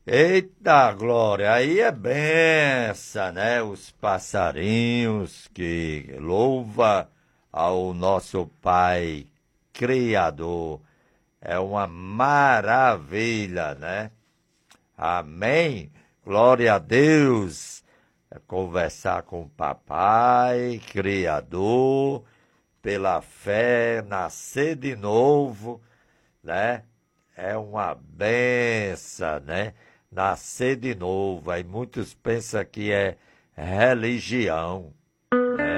Eita, Glória, aí é benção, né? Os passarinhos que louva ao nosso Pai Criador. É uma maravilha, né? Amém. Glória a Deus. É conversar com o Papai Criador, pela fé, nascer de novo, né? É uma benção, né? Nascer de novo. Aí muitos pensam que é religião, né?